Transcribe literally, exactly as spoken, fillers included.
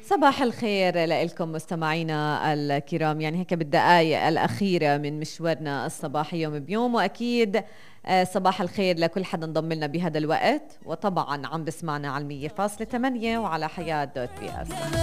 صباح الخير لكم مستمعينا الكرام. يعني هيك بالدقائق الأخيرة من مشوارنا الصباحي يوم بيوم، وأكيد آه، صباح الخير لكل حدا انضم لنا بهذا الوقت، وطبعا عم بسمعنا على المية فاصلة ثمانية وعلى حياة دوت بي اس.